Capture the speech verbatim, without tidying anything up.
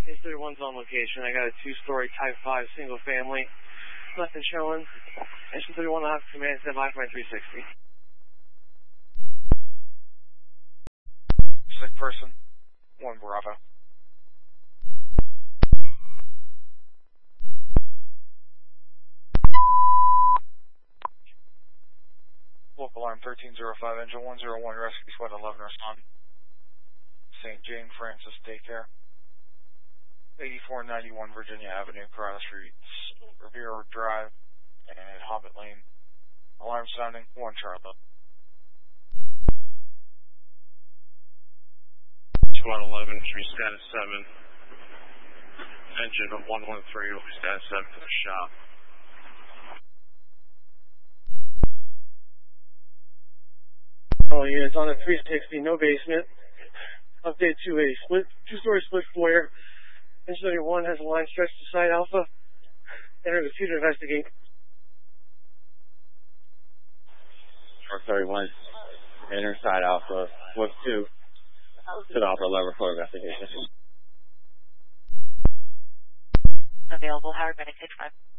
H thirty-one's on location. I got a two-story Type five single family. Left and showing. H thirty-one will have command stand by for my three sixty. Sick person. One Bravo. Local alarm thirteen oh five, engine one oh one, rescue squad eleven respond. Saint Jane Francis Daycare. eighty-four ninety-one Virginia Avenue, Corona Street, Riviera Drive, and Hobbit Lane. Alarm sounding, one Charlotte. Squad eleven, three status seven. Engine one one three, status seven to the shop. All units on a three sixty, no basement. Update to a split, two-story split foyer. H thirty-one has a line stretched to side alpha. Enter the suite to investigate. Truck thirty-one, enter side alpha, Swift two, to the upper level for investigation. Available Howard Medic six five.